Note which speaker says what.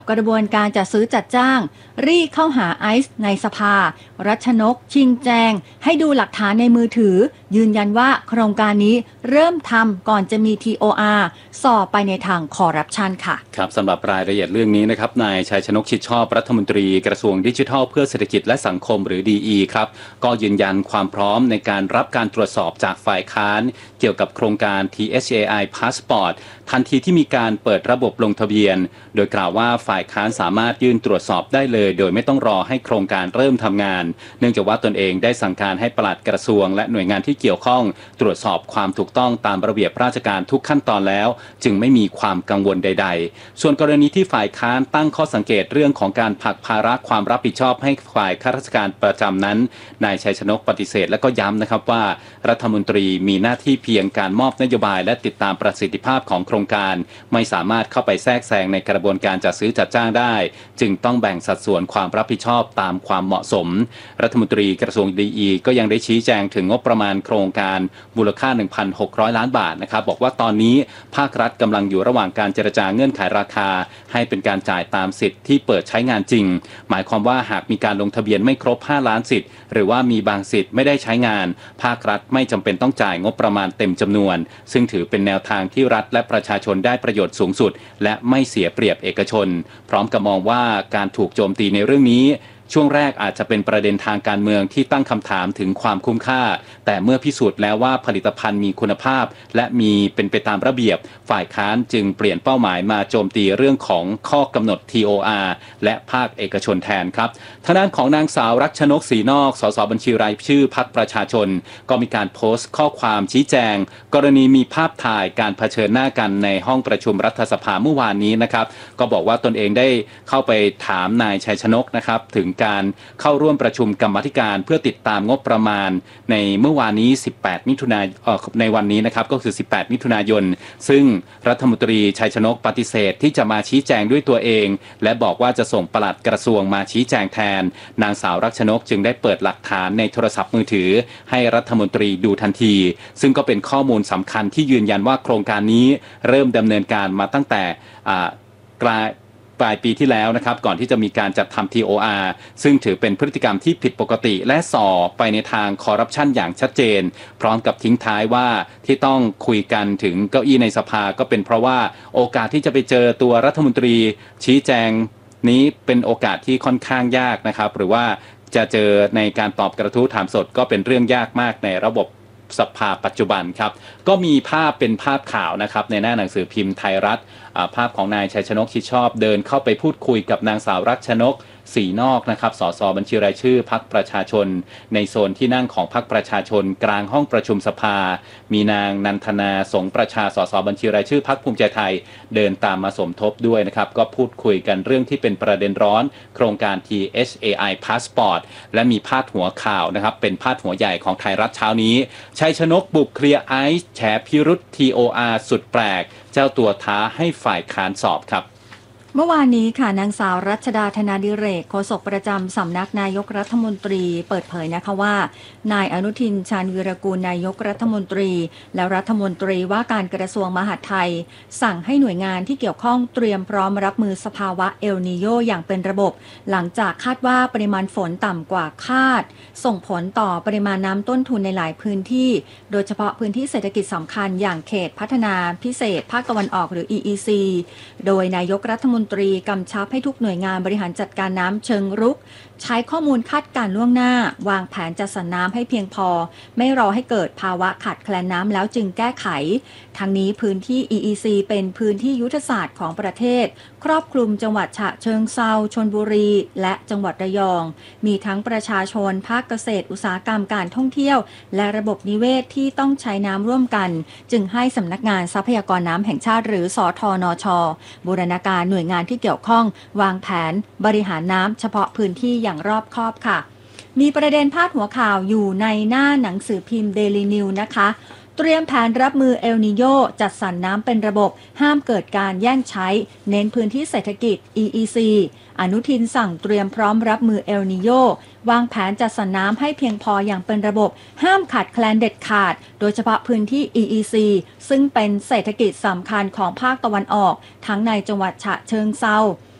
Speaker 1: กระบวนการจัดซื้อจัดจ้างรีเข้าหาไอซ์ในสภารัชนกชิงแจงให้ดูหลักฐานในมือถือยืนยันว่าโครงการนี้เริ่มทำก่อนจะมี TOR สอบไปในทางคอร์รัปชันค่ะ
Speaker 2: ครับสำหรับรายละเอียดเรื่องนี้นะครับนายชัยชนกชิดชอบรัฐมนตรีกระทรวงดิจิทัลเพื่อเศรษฐกิจและสังคมหรือ DE ครับก็ยืนยันความพร้อมในการรับการตรวจสอบจากฝ่ายค้านเกี่ยวกับโครงการ THAI Passport ทันทีที่มีการเปิดระบบลงทะเบียนโดยกล่าวว่าฝ่ายค้านสามารถยื่นตรวจสอบได้เลยโดยไม่ต้องรอให้โครงการเริ่มทำงานเนื่องจากว่าตนเองได้สั่งการให้ปลัดกระทรวงและหน่วยงานที่เกี่ยวข้องตรวจสอบความถูกต้องตามระเบียบราชการทุกขั้นตอนแล้วจึงไม่มีความกังวลใดๆส่วนกรณีที่ฝ่ายค้านตั้งข้อสังเกตเรื่องของการผลักภาระความรับผิดชอบให้ฝ่ายข้าราชการประจำนั้นนายชัยชนกปฏิเสธและก็ย้ำนะครับว่ารัฐมนตรีมีหน้าที่เพียงการมอบนโยบายและติดตามประสิทธิภาพของโครงการไม่สามารถเข้าไปแทรกแซงในกระบวนการจัดซื้อจัดจ้างได้จึงต้องแบ่งสัดส่วนความรับผิดชอบตามความเหมาะสมรัฐมนตรีกระทรวงดีก็ยังได้ชี้แจงถึงงบประมาณโครงการมูลค่า 1,600 ล้านบาทนะครับบอกว่าตอนนี้ภาครัฐกำลังอยู่ระหว่างการเจรจาเงื่อนไขราคาให้เป็นการจ่ายตามสิทธิ์ที่เปิดใช้งานจริงหมายความว่าหากมีการลงทะเบียนไม่ครบ5ล้านสิทธิ์หรือว่ามีบางสิทธิ์ไม่ได้ใช้งานภาครัฐไม่จำเป็นต้องจ่ายงบประมาณเต็มจำนวนซึ่งถือเป็นแนวทางที่รัฐและประชาชนได้ประโยชน์สูงสุดและไม่เสียเปรียบเอกชนพร้อมกับมองว่าการถูกโจมตีในเรื่องนี้ช่วงแรกอาจจะเป็นประเด็นทางการเมืองที่ตั้งคำถามถึงความคุ้มค่าแต่เมื่อพิสูจน์แล้วว่าผลิตภัณฑ์มีคุณภาพและมีเป็นไปตามระเบียบฝ่ายค้านจึงเปลี่ยนเป้าหมายมาโจมตีเรื่องของข้อกำหนด TOR และภาคเอกชนแทนครับทางด้านของนางสาวรัชนกศรีนอกสสบัญชีรายชื่อพรรคประชาชนก็มีการโพสต์ข้อความชี้แจงกรณีมีภาพถ่ายการเผชิญหน้ากันในห้องประชุมรัฐสภาเมื่อวานนี้นะครับก็บอกว่าตนเองได้เข้าไปถามนายชัยชนกนะครับถึงการเข้าร่วมประชุมกรรมาธิการเพื่อติดตามงบประมาณในเมื่อวานนี้18มิถุนายนในวันนี้นะครับก็คือ18มิถุนายนซึ่งรัฐมนตรีชัยชนกปฏิเสธที่จะมาชี้แจงด้วยตัวเองและบอกว่าจะส่งปลัดกระทรวงมาชี้แจงแทนนางสาวรัชนกจึงได้เปิดหลักฐานในโทรศัพท์มือถือให้รัฐมนตรีดูทันทีซึ่งก็เป็นข้อมูลสำคัญที่ยืนยันว่าโครงการนี้เริ่มดำเนินการมาตั้งแต่ปลายปีที่แล้วนะครับก่อนที่จะมีการจัดทำ TOR ซึ่งถือเป็นพฤติกรรมที่ผิดปกติและส่อไปในทางคอร์รัปชันอย่างชัดเจนพร้อมกับทิ้งท้ายว่าที่ต้องคุยกันถึงเก้าอี้ในสภาก็เป็นเพราะว่าโอกาสที่จะไปเจอตัวรัฐมนตรีชี้แจงนี้เป็นโอกาสที่ค่อนข้างยากนะครับหรือว่าจะเจอในการตอบกระทู้ถามสดก็เป็นเรื่องยากมากในระบบสภาปัจจุบันครับก็มีภาพเป็นภาพข่าวนะครับในหน้าหนังสือพิมพ์ไทยรัฐภาพของนายชัยชนกชิดชอบเดินเข้าไปพูดคุยกับนางสาวรัชนกศรีนอกนะครับสสบัญชีรายชื่อพรรคประชาชนในโซนที่นั่งของพรรคประชาชนกลางห้องประชุมสภามีนางนันทนาสงประชาสสบัญชีรายชื่อพรรคภูมิใจไทยเดินตามมาสมทบด้วยนะครับก็พูดคุยกันเรื่องที่เป็นประเด็นร้อนโครงการ THAI Passport และมีพาดหัวข่าวนะครับเป็นพาดหัวใหญ่ของไทยรัฐเช้านี้ชัยชนกบุกเคลียร์ไอซ์แฉพิรุธ TOR สุดแปลกเจ้าตัวท้าให้ฝ่ายค้านสอบครับ
Speaker 1: เมื่อวานนี้ค่ะนางสาวรัชดาธนาดิเรกโฆษกประจำสำนักนายกรัฐมนตรีเปิดเผยนะคะว่านายอนุทินชาญวีรกูลนายกรัฐมนตรีและรัฐมนตรีว่าการกระทรวงมหาดไทยสั่งให้หน่วยงานที่เกี่ยวข้องเตรียมพร้อมรับมือสภาวะเอลนีโยอย่างเป็นระบบหลังจากคาดว่าปริมาณฝนต่ำกว่าคาดส่งผลต่อปริมาณน้ำต้นทุนในหลายพื้นที่โดยเฉพาะพื้นที่เศรษฐกิจสำคัญอย่างเขตพัฒนาพิเศษภาคตะวันออกหรือ EEC โดยนายกรัฐมนตรีกำชับให้ทุกหน่วยงานบริหารจัดการน้ำเชิงรุกใช้ข้อมูลคาดการณ์ล่วงหน้าวางแผนจัดสรรน้ำให้เพียงพอไม่รอให้เกิดภาวะขาดแคลนน้ำแล้วจึงแก้ไขทั้งนี้พื้นที่ EEC เป็นพื้นที่ยุทธศาสตร์ของประเทศครอบคลุมจังหวัดฉะเชิงเทราชลบุรีและจังหวัดระยองมีทั้งประชาชนภาคเกษตรอุตสาหกรรมการท่องเที่ยวและระบบนิเวศที่ต้องใช้น้ำร่วมกันจึงให้สำนักงานทรัพยากรน้ำแห่งชาติหรือสทนช.บูรณาการหน่วยงานที่เกี่ยวข้องวางแผนบริหารน้ำเฉพาะพื้นที่อย่างรอบคอบค่ะมีประเด็นพาดหัวข่าวอยู่ในหน้าหนังสือพิมพ์ Daily News นะคะเตรียมแผนรับมือเอลนีโญจัดสรรน้ำเป็นระบบห้ามเกิดการแย่งใช้เน้นพื้นที่เศรษฐกิจ EEC อนุทินสั่งเตรียมพร้อมรับมือเอลนีโญวางแผนจัดสรรน้ำให้เพียงพออย่างเป็นระบบห้ามขาดแคลนเด็ดขาดโดยเฉพาะพื้นที่ EEC ซึ่งเป็นเศรษฐกิจสำคัญของภาคตะวันออกทั้งในจังหวัดฉะเชิงเทรา